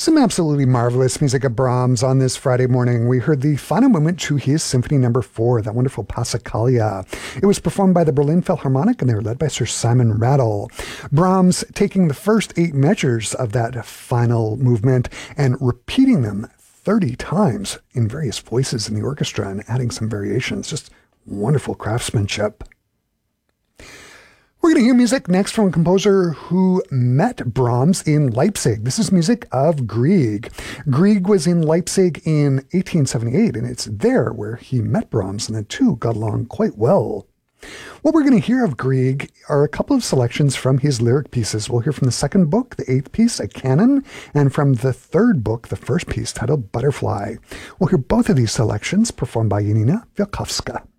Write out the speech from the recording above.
Some absolutely marvelous music of Brahms on this Friday morning. We heard the final movement to his Symphony No. 4, that wonderful Passacaglia. It was performed by the Berlin Philharmonic, and they were led by Sir Simon Rattle. Brahms taking the first 8 measures of that final movement and repeating them 30 times in various voices in the orchestra and adding some variations. Just wonderful craftsmanship. We're going to hear music next from a composer who met Brahms in Leipzig. This is music of Grieg. Grieg was in Leipzig in 1878, and it's there where he met Brahms, and the two got along quite well. What we're going to hear of Grieg are a couple of selections from his lyric pieces. We'll hear from the second book, the 8th piece, A Canon, and from the third book, the first piece, titled Butterfly. We'll hear both of these selections performed by Janina Wielkowska.